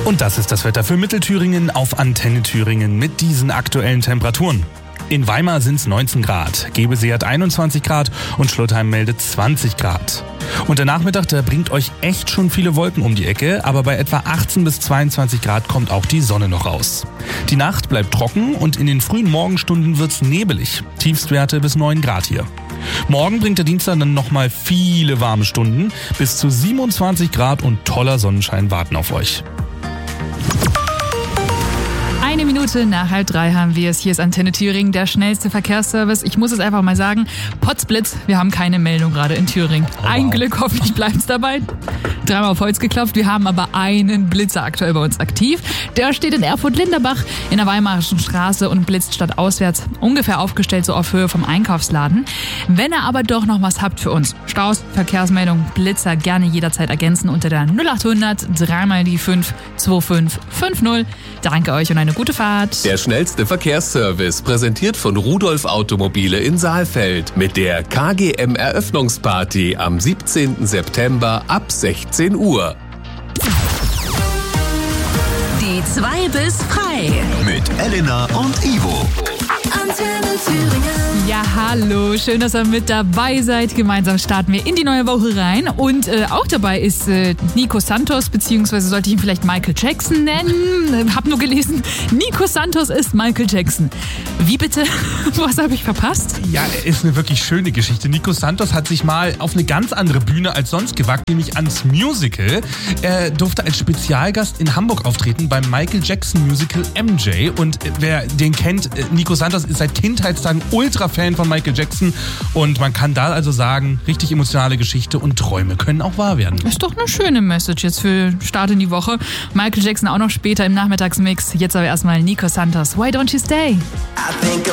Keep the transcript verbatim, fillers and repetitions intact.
Und das ist das Wetter für Mittelthüringen auf Antenne Thüringen mit diesen aktuellen Temperaturen. In Weimar sind es neunzehn Grad, Gebesee hat einundzwanzig Grad und Schlotheim meldet zwanzig Grad. Und der Nachmittag, der bringt euch echt schon viele Wolken um die Ecke, aber bei etwa achtzehn bis zweiundzwanzig Grad kommt auch die Sonne noch raus. Die Nacht bleibt trocken und in den frühen Morgenstunden wird's nebelig. Tiefstwerte bis neun Grad hier. Morgen bringt der Dienstag dann nochmal viele warme Stunden. Bis zu siebenundzwanzig Grad und toller Sonnenschein warten auf euch. Eine Minute nach halb drei haben wir es. Hier ist Antenne Thüringen, der schnellste Verkehrsservice. Ich muss es einfach mal sagen, Potzblitz, wir haben keine Meldung gerade in Thüringen. Oh, wow. Ein Glück, hoffentlich bleibt es dabei. Dreimal auf Holz geklopft, wir haben aber einen Blitzer aktuell bei uns aktiv. Der steht in Erfurt-Linderbach in der Weimarischen Straße und blitzt stadtauswärts ungefähr aufgestellt so auf Höhe vom Einkaufsladen. Wenn ihr aber doch noch was habt für uns, Staus, Verkehrsmeldung, Blitzer gerne jederzeit ergänzen unter der null achthundert dreimal die fünf zwei fünf fünf null. Danke euch und eine gute Fahrt. Der schnellste Verkehrsservice, präsentiert von Rudolf Automobile in Saalfeld mit der K G M Eröffnungsparty am siebzehnten September ab sechzehn Uhr. Die zwei bis frei. Mit Elena und Ivo. Antenne Thüringen. Ja, hallo, schön, dass ihr mit dabei seid. Gemeinsam starten wir in die neue Woche rein. Und äh, auch dabei ist äh, Nico Santos, beziehungsweise sollte ich ihn vielleicht Michael Jackson nennen. Hab nur gelesen, Nico Santos ist Michael Jackson. Wie bitte? Was habe ich verpasst? Ja, ist eine wirklich schöne Geschichte. Nico Santos hat sich mal auf eine ganz andere Bühne als sonst gewagt, nämlich ans Musical. Er durfte als Spezialgast in Hamburg auftreten beim Michael Jackson Musical M J. Und äh, wer den kennt, äh, Nico Santos ist seit Kindheitstagen Ultra-Fan von Michael Jackson. Und man kann da also sagen, richtig emotionale Geschichte und Träume können auch wahr werden. Ist doch eine schöne Message jetzt für Start in die Woche. Michael Jackson auch noch später im Nachmittagsmix. Jetzt aber erstmal Nico Santos. Why don't you stay? I think